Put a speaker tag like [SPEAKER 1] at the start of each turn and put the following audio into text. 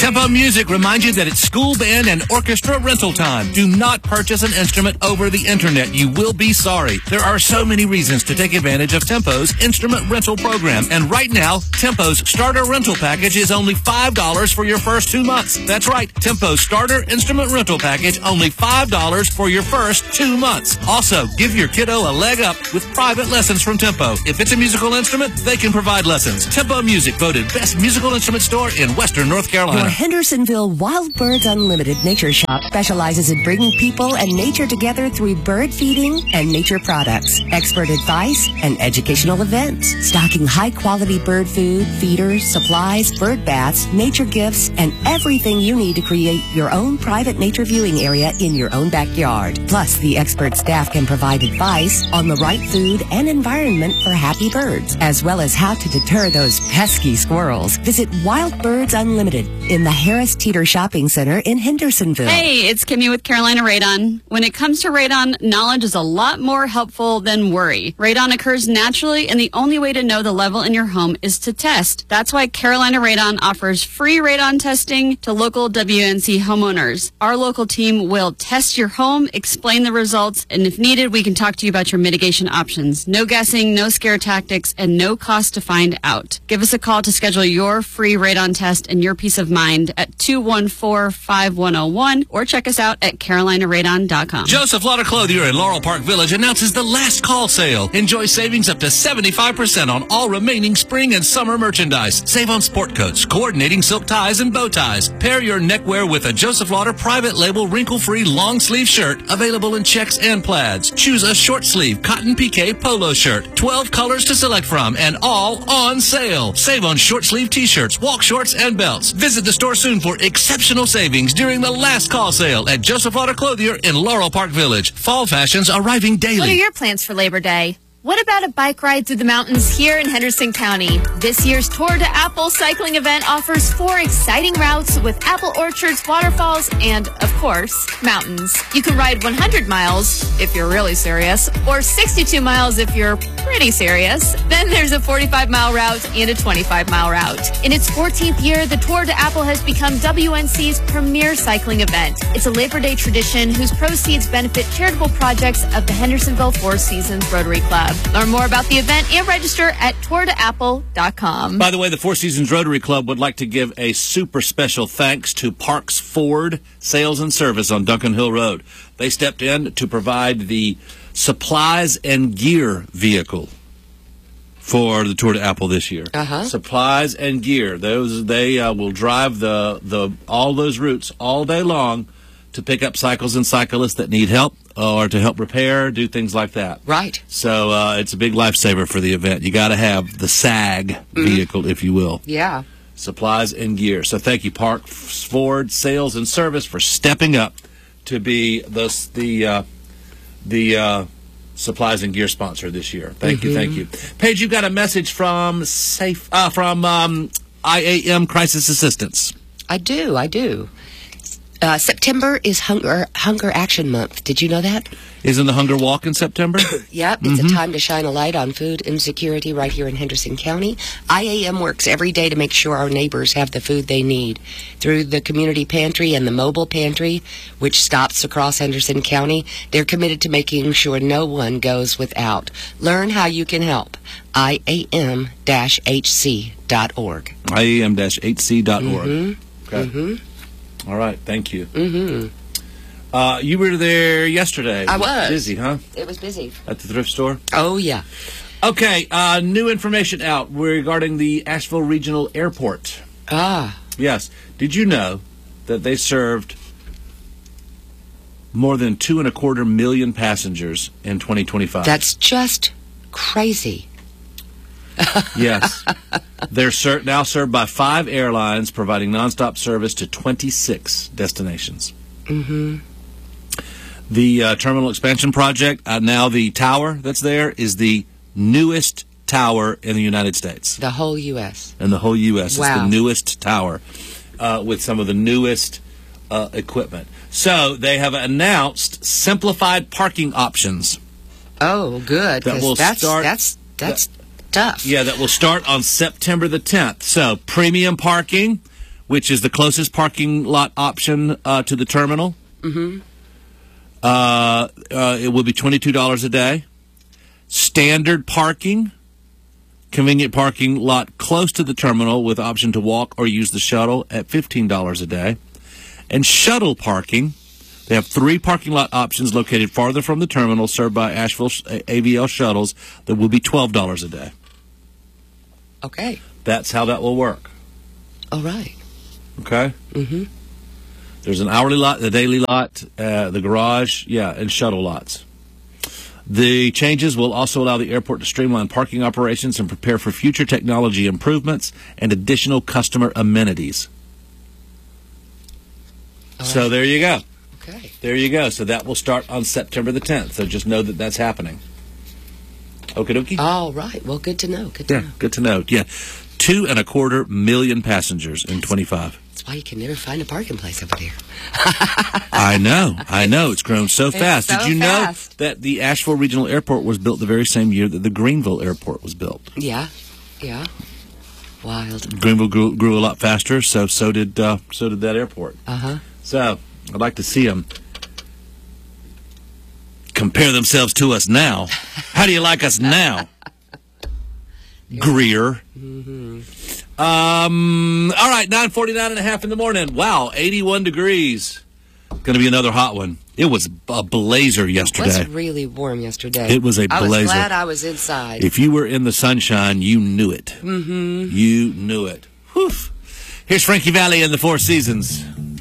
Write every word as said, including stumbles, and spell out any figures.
[SPEAKER 1] Tempo Music reminds you that it's school band and orchestra rental time. Do not purchase an instrument over the internet. You will be sorry. There are so many reasons to take advantage of Tempo's instrument rental program. And right now, Tempo's starter rental package is only five dollars for your first two months. That's right. Tempo's starter instrument rental package, only five dollars for your first two months. Also, give your kiddo a leg up with private lessons from Tempo. If it's a musical instrument, they can provide lessons. Tempo Music voted best musical instrument store in Western North Carolina.
[SPEAKER 2] Your Hendersonville Wild Birds Unlimited Nature Shop specializes in bringing people and nature together through bird feeding and nature products, expert advice, and educational events. Stocking high-quality bird food, feeders, supplies, bird baths, nature gifts, and everything you need to create your own private nature viewing area in your own backyard. Plus, the expert staff can provide advice on the right food and environment for happy birds, as well as how to deter those pesky squirrels. Visit Wild Birds Unlimited in the Harris Teeter Shopping Center in Hendersonville.
[SPEAKER 3] Hey, it's Kimmy with Carolina Radon. When it comes to radon, knowledge is a lot more helpful than worry. Radon occurs naturally, and the only way to know the level in your home is to test. That's why Carolina Radon offers free radon testing to local W N C homeowners. Our local team will test your home, explain the results, and if needed, we can talk to you about your mitigation options. No guessing, no scare tactics, and no cost to find out. Give us a call to schedule your free radon test and your peace of mind at two one four, five one zero one or check us out at carolina radon dot com.
[SPEAKER 1] Joseph Lauder Clothier in Laurel Park Village announces the last call sale. Enjoy savings up to seventy-five percent on all remaining spring and summer merchandise. Save on sport coats, coordinating silk ties, and bow ties. Pair your neckwear with a Joseph Lauder private label wrinkle-free long sleeve shirt available in checks and plaids. Choose a short sleeve cotton pique polo shirt. twelve colors to select from and all on sale. Save on short sleeve t-shirts, walk shorts, and belts. Visit the store soon for exceptional savings during the last call sale at Joseph Lauder Clothier in Laurel Park Village. Fall fashions arriving daily.
[SPEAKER 4] What are your plans for Labor Day? What about a bike ride through the mountains here in Henderson County? This year's Tour de Apple cycling event offers four exciting routes with apple orchards, waterfalls, and, of course, mountains. You can ride one hundred miles, if you're really serious, or sixty-two miles if you're pretty serious. Then there's a forty-five mile route and a twenty-five mile route. In its fourteenth year, the Tour de Apple has become W N C's premier cycling event. It's a Labor Day tradition whose proceeds benefit charitable projects of the Hendersonville Four Seasons Rotary Club. Learn more about the event and register at tour de apple dot com.
[SPEAKER 1] By the way, the Four Seasons Rotary Club would like to give a super special thanks to Parks Ford Sales and Service on Duncan Hill Road. They stepped in to provide the supplies and gear vehicle for the Tour de Apple this year.
[SPEAKER 5] Uh-huh.
[SPEAKER 1] Supplies and gear. Those they uh, will drive the the all those routes all day long to pick up cycles and cyclists that need help or to help repair, do things like that.
[SPEAKER 5] Right.
[SPEAKER 1] So uh, it's a big lifesaver for the event. You got to have the S A G vehicle, mm. if you will.
[SPEAKER 5] Yeah.
[SPEAKER 1] Supplies and gear. So thank you, Park Ford Sales and Service, for stepping up to be the the uh, the uh, supplies and gear sponsor this year. Thank mm-hmm. you, thank you, Paige. You got a message from Safe uh, from um, I A M Crisis Assistance.
[SPEAKER 5] I do. I do. Uh, September is Hunger Hunger Action Month. Did you know that?
[SPEAKER 1] Isn't the Hunger Walk in September?
[SPEAKER 5] Yep. It's mm-hmm. a time to shine a light on food insecurity right here in Henderson County. I A M works every day to make sure our neighbors have the food they need. Through the community pantry and the mobile pantry, which stops across Henderson County, they're committed to making sure no one goes without. Learn how you can help. I A M H C dot org.
[SPEAKER 1] I A M H C dot org.
[SPEAKER 5] Mm-hmm.
[SPEAKER 1] Okay.
[SPEAKER 5] Mm-hmm.
[SPEAKER 1] All right, thank you.
[SPEAKER 5] Mm-hmm.
[SPEAKER 1] Uh, you were there yesterday.
[SPEAKER 5] I was.
[SPEAKER 1] Busy, huh?
[SPEAKER 5] It was busy.
[SPEAKER 1] At the thrift store?
[SPEAKER 5] Oh, yeah.
[SPEAKER 1] Okay, uh, new information out regarding the Asheville Regional Airport.
[SPEAKER 5] Ah.
[SPEAKER 1] Yes. Did you know that they served more than two and a quarter million passengers in twenty twenty-five?
[SPEAKER 5] That's just crazy.
[SPEAKER 1] Yes. They're ser- now served by five airlines, providing nonstop service to twenty-six destinations.
[SPEAKER 5] Mm-hmm.
[SPEAKER 1] The uh, terminal expansion project, uh, now the tower that's there, is the newest tower in the United States.
[SPEAKER 5] The whole U S
[SPEAKER 1] In the whole U S Wow. It's the newest tower uh, with some of the newest uh, equipment. So they have announced simplified parking options.
[SPEAKER 5] Oh, good.
[SPEAKER 1] That will
[SPEAKER 5] that's,
[SPEAKER 1] start.
[SPEAKER 5] That's, that's
[SPEAKER 1] that,
[SPEAKER 5] tough.
[SPEAKER 1] Yeah, that will start on September the tenth. So premium parking which is the closest parking lot option uh, to the terminal.
[SPEAKER 5] Mm-hmm.
[SPEAKER 1] Uh, uh, it will be twenty-two dollars a day. Standard parking, convenient parking lot close to the terminal with option to walk or use the shuttle at fifteen dollars a day. And shuttle parking, they have three parking lot options located farther from the terminal served by Asheville A V L shuttles that will be twelve dollars a day.
[SPEAKER 5] Okay.
[SPEAKER 1] That's how that will work.
[SPEAKER 5] All right.
[SPEAKER 1] Okay?
[SPEAKER 5] Mm-hmm.
[SPEAKER 1] There's an hourly lot, the daily lot, uh, the garage, yeah, and shuttle lots. The changes will also allow the airport to streamline parking operations and prepare for future technology improvements and additional customer amenities.
[SPEAKER 5] All
[SPEAKER 1] so
[SPEAKER 5] right.
[SPEAKER 1] there you go.
[SPEAKER 5] Okay.
[SPEAKER 1] There you go. So that will start on September the tenth. So just know that that's happening. Okie dokie?
[SPEAKER 5] All right. Well, good to know. Good to
[SPEAKER 1] Yeah,
[SPEAKER 5] know.
[SPEAKER 1] good to know. Yeah. Two and a quarter million passengers in twenty-five.
[SPEAKER 5] That's why you can never find a parking place over there.
[SPEAKER 1] I know. I know. It's grown so fast.
[SPEAKER 5] so
[SPEAKER 1] Did you
[SPEAKER 5] fast.
[SPEAKER 1] know that the Asheville Regional Airport was built the very same year that the Greenville Airport was built?
[SPEAKER 5] Yeah. Yeah. Wild.
[SPEAKER 1] Greenville grew, grew a lot faster, so so did uh, so did that airport.
[SPEAKER 5] Uh-huh.
[SPEAKER 1] So I'd like to see them compare themselves to us now. How do you like us now, Greer?
[SPEAKER 5] Mm-hmm.
[SPEAKER 1] Um. All right, nine forty-nine and a half in the morning. Wow, eighty-one degrees. Going to be another hot one. It was a blazer yesterday.
[SPEAKER 5] It was really warm yesterday.
[SPEAKER 1] It was a
[SPEAKER 5] I was
[SPEAKER 1] blazer.
[SPEAKER 5] glad I was inside.
[SPEAKER 1] If you were in the sunshine, you knew it.
[SPEAKER 5] Mm-hmm.
[SPEAKER 1] You knew it. Whew. Here's Frankie Valli and the Four Seasons.